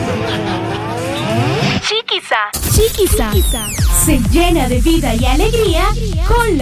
Chiquiza se llena de vida y alegría con